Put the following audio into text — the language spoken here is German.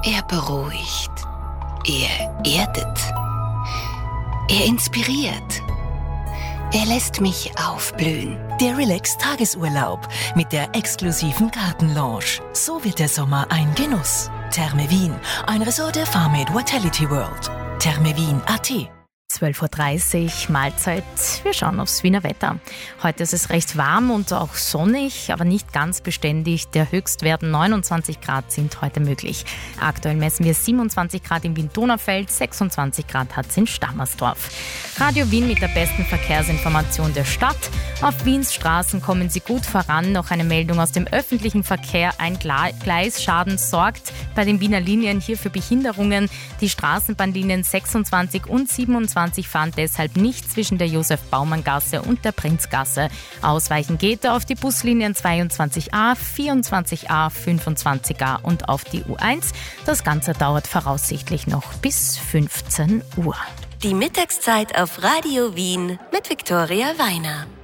Er beruhigt. Er erdet. Er inspiriert. Er lässt mich aufblühen. Der Relax-Tagesurlaub mit der exklusiven Gartenlounge. So wird der Sommer ein Genuss. Therme Wien, ein Resort der Farmade Vitality World. thermewien.at 12.30 Uhr, Mahlzeit. Wir schauen aufs Wiener Wetter. Heute ist es recht warm und auch sonnig, aber nicht ganz beständig. Der Höchstwert 29 Grad sind heute möglich. Aktuell messen wir 27 Grad im Wien-Donaufeld, 26 Grad hat es in Stammersdorf. Radio Wien mit der besten Verkehrsinformation der Stadt. Auf Wiens Straßen kommen Sie gut voran. Noch eine Meldung aus dem öffentlichen Verkehr. Ein Gleisschaden sorgt bei den Wiener Linien hier für Behinderungen. Die Straßenbahnlinien 26 und 27 fahren deshalb nicht zwischen der Josef-Baumann-Gasse und der Prinzgasse. Ausweichen geht auf die Buslinien 22a, 24a, 25a und auf die U1. Das Ganze dauert voraussichtlich noch bis 15 Uhr. Die Mittagszeit auf Radio Wien mit Viktoria Weiner.